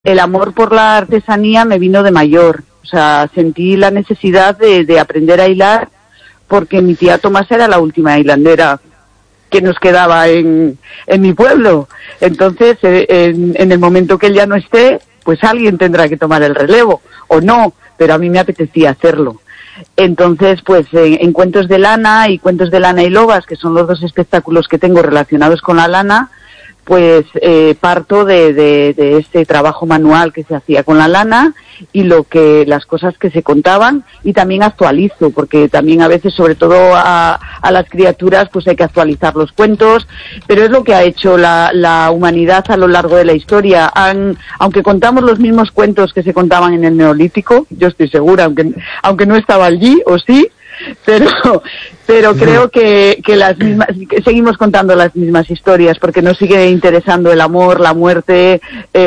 el amor por la artesanía me vino de mayor. O sea, sentí la necesidad de aprender a hilar, porque mi tía Tomasa era la última hilandera que nos quedaba en mi pueblo. Entonces, en el momento que él ya no esté, pues alguien tendrá que tomar el relevo, o no, pero a mí me apetecía hacerlo. Entonces, pues en Cuentos de Lana y Cuentos de Lana y Lobas, que son los dos espectáculos que tengo relacionados con la lana, pues parto de este trabajo manual que se hacía con la lana y las cosas que se contaban, y también actualizo, porque también a veces, sobre todo a las criaturas, pues hay que actualizar los cuentos, pero es lo que ha hecho la humanidad a lo largo de la historia. Aunque contamos los mismos cuentos que se contaban en el Neolítico, yo estoy segura, aunque no estaba allí, o sí, pero creo que las mismas, que seguimos contando las mismas historias, porque nos sigue interesando el amor, la muerte,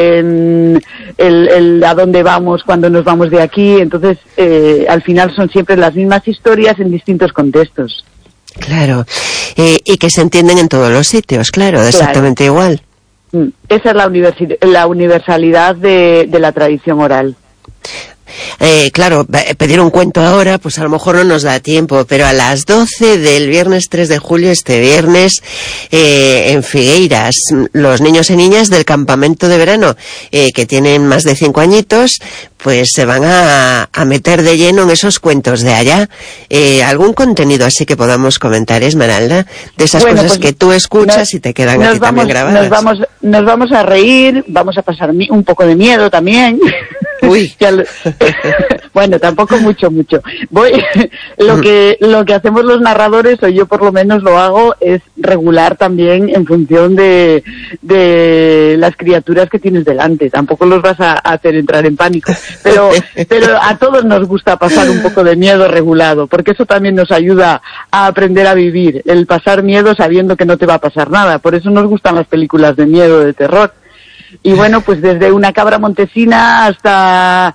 el a dónde vamos cuando nos vamos de aquí. Entonces, al final son siempre las mismas historias en distintos contextos. Claro, y que se entienden en todos los sitios, claro, exactamente igual. Esa es la universalidad de la tradición oral. Claro, pedir un cuento ahora, pues a lo mejor no nos da tiempo, pero a las 12 del viernes 3 de julio, este viernes, en Figueiras, los niños y niñas del campamento de verano, que tienen más de 5 añitos, pues se van a meter de lleno en esos cuentos de allá. ¿Algún contenido así que podamos comentar, Esmeralda? De esas cosas pues, que tú escuchas y te quedan a ti también grabadas. Nos vamos a reír, vamos a pasar un poco de miedo también. Uy. Bueno, tampoco mucho. Lo que hacemos los narradores, o yo por lo menos lo hago, es regular también en función de las criaturas que tienes delante. Tampoco los vas a hacer entrar en pánico, pero a todos nos gusta pasar un poco de miedo regulado, porque eso también nos ayuda a aprender a vivir, el pasar miedo sabiendo que no te va a pasar nada. Por eso nos gustan las películas de miedo, de terror. Y bueno, pues desde una cabra montesina hasta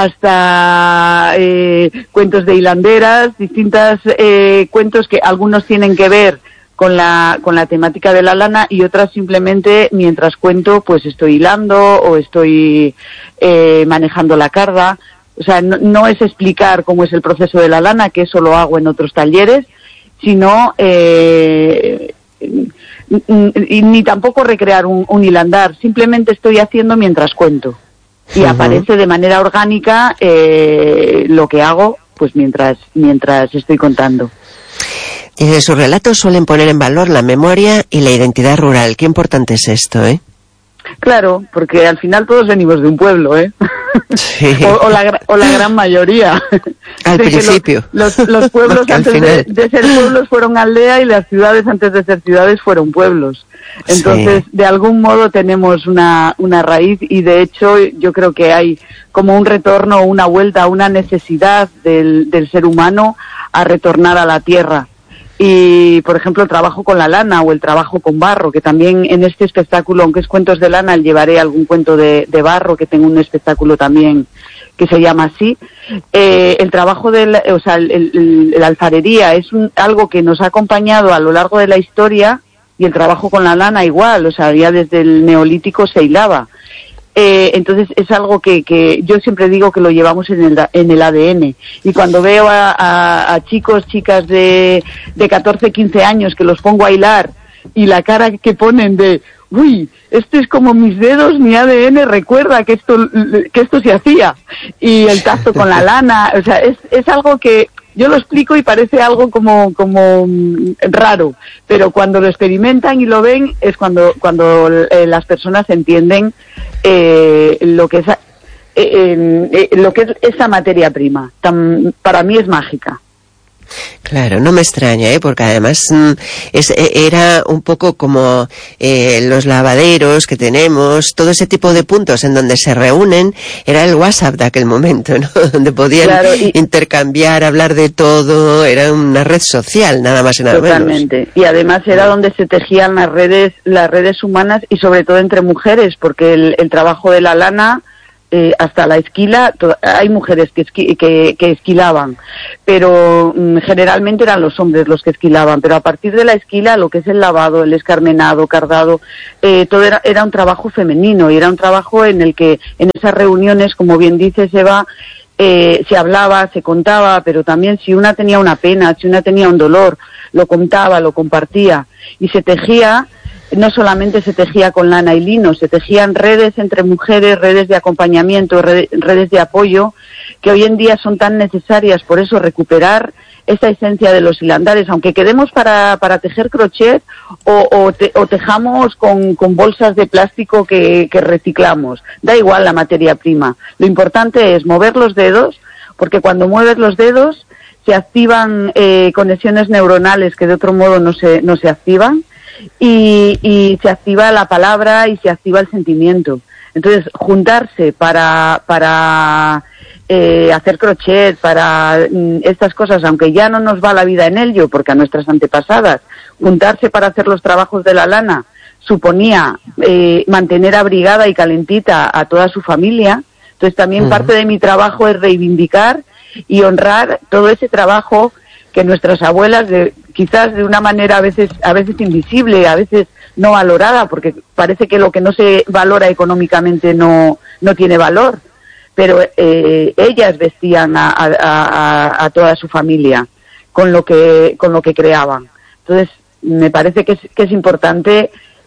cuentos de hilanderas, distintos cuentos que algunos tienen que ver con la temática de la lana, y otras simplemente mientras cuento pues estoy hilando o estoy manejando la carga. O sea, no es explicar cómo es el proceso de la lana, que eso lo hago en otros talleres, sino ni tampoco recrear un hilandar, simplemente estoy haciendo mientras cuento, y aparece de manera orgánica lo que hago pues mientras estoy contando. Dice, sus relatos suelen poner en valor la memoria y la identidad rural. Qué importante es esto, ¿eh? Claro, porque al final todos venimos de un pueblo, ¿eh? Sí. o la gran mayoría. Al principio. Los pueblos antes de ser pueblos fueron aldea, y las ciudades antes de ser ciudades fueron pueblos. Entonces, de algún modo tenemos una raíz, y de hecho yo creo que hay como un retorno, una vuelta, una necesidad del ser humano a retornar a la tierra. Y, por ejemplo, el trabajo con la lana o el trabajo con barro, que también en este espectáculo, aunque es Cuentos de Lana, llevaré algún cuento de barro, que tengo un espectáculo también que se llama así. El trabajo la alfarería es algo que nos ha acompañado a lo largo de la historia, y el trabajo con la lana igual, o sea, ya desde el Neolítico se hilaba. Entonces es algo que yo siempre digo que lo llevamos en el ADN, y cuando veo a chicos, chicas de 14, 15 años que los pongo a hilar, y la cara que ponen de uy, esto es como mis dedos, mi ADN recuerda que esto se hacía, y el tacto con la lana, o sea, es algo que yo lo explico y parece algo como raro, pero cuando lo experimentan y lo ven es cuando las personas entienden lo que es esa materia prima. Para mí es mágica. Claro, no me extraña, porque además era un poco como los lavaderos que tenemos, todo ese tipo de puntos en donde se reúnen, era el WhatsApp de aquel momento, ¿no? Donde podían intercambiar, hablar de todo, era una red social, nada más y nada menos. Totalmente, y además era donde se tejían las redes humanas, y sobre todo entre mujeres, porque el trabajo de la lana hasta la esquila, hay mujeres que esquilaban, pero generalmente eran los hombres los que esquilaban, pero a partir de la esquila, lo que es el lavado, el escarmenado, cardado, todo era un trabajo femenino, y era un trabajo en el que en esas reuniones, como bien dice Eva, se hablaba, se contaba, pero también si una tenía una pena, si una tenía un dolor, lo contaba, lo compartía, y se tejía. No solamente se tejía con lana y lino, se tejían redes entre mujeres, redes de acompañamiento, redes de apoyo, que hoy en día son tan necesarias. Por eso recuperar esa esencia de los hilandares, aunque quedemos para tejer crochet o tejamos con bolsas de plástico que reciclamos, da igual la materia prima. Lo importante es mover los dedos, porque cuando mueves los dedos se activan conexiones neuronales que de otro modo no se activan, y se activa la palabra y se activa el sentimiento. Entonces, juntarse para hacer crochet, para estas cosas, aunque ya no nos va la vida en ello, porque a nuestras antepasadas, juntarse para hacer los trabajos de la lana suponía mantener abrigada y calentita a toda su familia. Entonces, también parte de mi trabajo es reivindicar y honrar todo ese trabajo que nuestras abuelas, quizás de una manera a veces invisible, a veces no valorada, porque parece que lo que no se valora económicamente no tiene valor, pero ellas vestían a toda su familia con lo que creaban. Entonces, me parece que es importante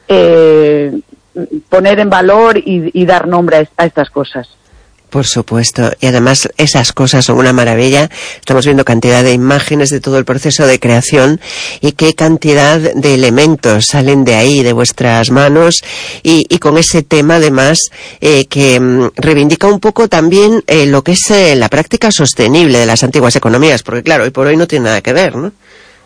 poner en valor y dar nombre a estas cosas. Por supuesto, y además esas cosas son una maravilla. Estamos viendo cantidad de imágenes de todo el proceso de creación y qué cantidad de elementos salen de ahí, de vuestras manos, y con ese tema además que reivindica un poco también lo que es la práctica sostenible de las antiguas economías, porque claro, hoy por hoy no tiene nada que ver, ¿no?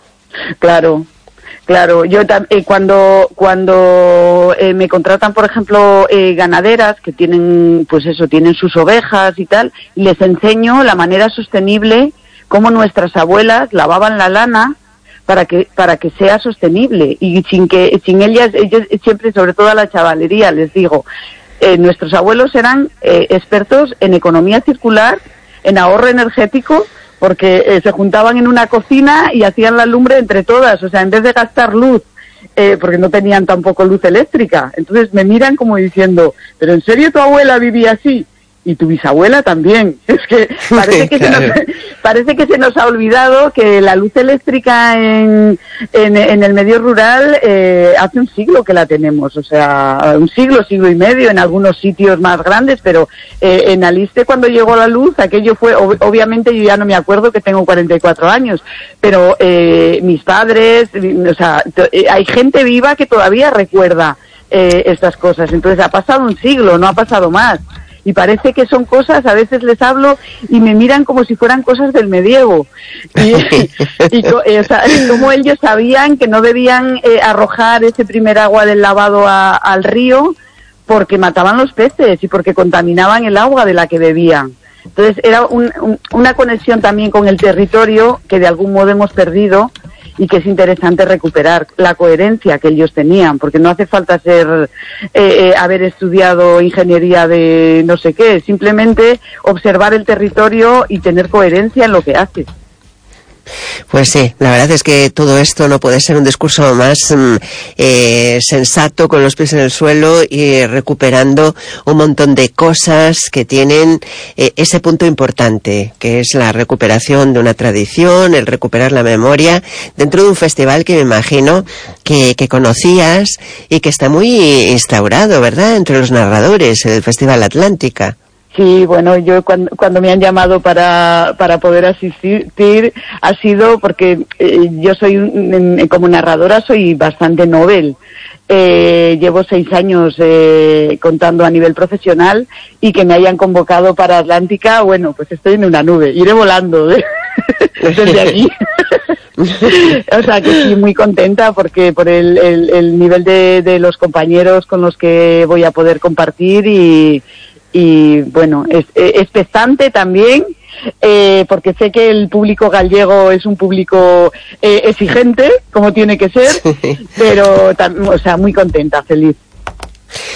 Claro, yo cuando me contratan, por ejemplo, ganaderas que tienen sus ovejas y tal, y les enseño la manera sostenible, cómo nuestras abuelas lavaban la lana para que sea sostenible, y sin ellas siempre, sobre todo a la chavalería, les digo, nuestros abuelos eran expertos en economía circular, en ahorro energético, porque se juntaban en una cocina y hacían la lumbre entre todas, o sea, en vez de gastar luz, porque no tenían tampoco luz eléctrica. Entonces me miran como diciendo, ¿pero en serio tu abuela vivía así? Y tu bisabuela también. Es que parece que se nos ha olvidado que la luz eléctrica en el medio rural hace un siglo que la tenemos, o sea, un siglo y medio en algunos sitios más grandes, pero en Aliste cuando llegó la luz, aquello fue, obviamente yo ya no me acuerdo, que tengo 44 años, pero mis padres, o sea, hay gente viva que todavía recuerda estas cosas. Entonces ha pasado un siglo, no ha pasado más. Y parece que son cosas, a veces les hablo y me miran como si fueran cosas del medievo. O sea, como ellos sabían que no debían arrojar ese primer agua del lavado al río porque mataban los peces y porque contaminaban el agua de la que bebían. Entonces era una conexión también con el territorio que de algún modo hemos perdido, y que es interesante recuperar la coherencia que ellos tenían, porque no hace falta haber estudiado ingeniería de no sé qué, simplemente observar el territorio y tener coherencia en lo que haces. Pues sí, la verdad es que todo esto no puede ser un discurso más sensato, con los pies en el suelo y recuperando un montón de cosas que tienen ese punto importante, que es la recuperación de una tradición, el recuperar la memoria, dentro de un festival que me imagino que conocías y que está muy instaurado, ¿verdad?, entre los narradores, el Festival Atlántica. Sí, bueno, yo cuando me han llamado para poder asistir ha sido porque yo soy, como narradora, soy bastante novel. Llevo 6 años contando a nivel profesional, y que me hayan convocado para Atlántica, bueno, pues estoy en una nube, iré volando desde aquí. O sea que sí, muy contenta porque por el nivel de los compañeros con los que voy a poder compartir, y bueno, es expectante también, porque sé que el público gallego es un público exigente, como tiene que ser, pero o sea, muy contenta, feliz.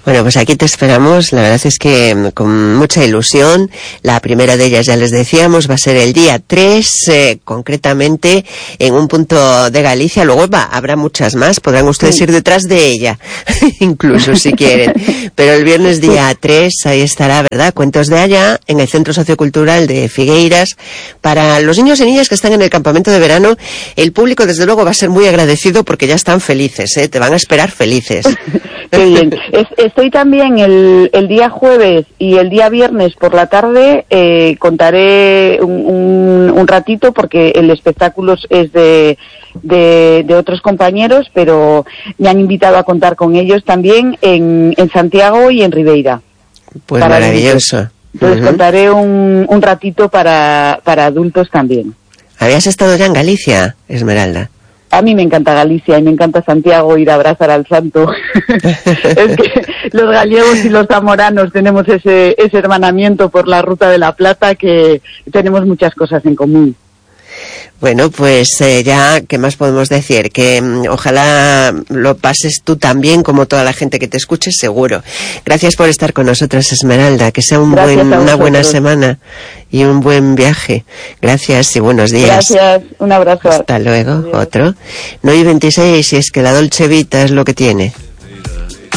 Bueno, pues aquí te esperamos. La verdad es que con mucha ilusión. La primera de ellas, ya les decíamos, va a ser el día 3, concretamente en un punto de Galicia. Luego habrá muchas más. Podrán ustedes ir detrás de ella, incluso si quieren. Pero el viernes día 3, ahí estará, ¿verdad? Cuentos de allá, en el Centro Sociocultural de Figueiras. Para los niños y niñas que están en el campamento de verano, el público, desde luego, va a ser muy agradecido porque ya están felices, ¿eh? Te van a esperar felices. Qué bien. Estoy también el día jueves y el día viernes por la tarde, contaré un ratito porque el espectáculo es de otros compañeros, pero me han invitado a contar con ellos también en Santiago y en Ribeira. Pues maravilloso. Entonces contaré un ratito para adultos también. ¿Habías estado ya en Galicia, Esmeralda? A mí me encanta Galicia y me encanta Santiago, ir a abrazar al santo. Es que los gallegos y los zamoranos tenemos ese hermanamiento por la Ruta de la Plata, que tenemos muchas cosas en común. Bueno, pues ya, ¿qué más podemos decir? Que ojalá lo pases tú también, como toda la gente que te escuche, seguro. Gracias por estar con nosotros, Esmeralda. Que sea una buena semana y un buen viaje. Gracias y buenos días. Gracias, un abrazo. Hasta luego. Adiós. Otro. 9:26, y es que la Dolce Vita es lo que tiene.